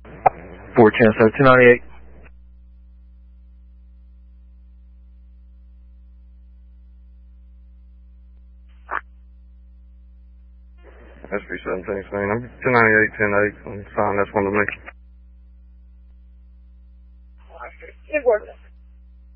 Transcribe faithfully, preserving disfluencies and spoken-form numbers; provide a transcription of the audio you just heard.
four ten, seventeen ninety-eight. S B seventeen, number two ninety-eight, ten eight. Sign, that's one of me. It works.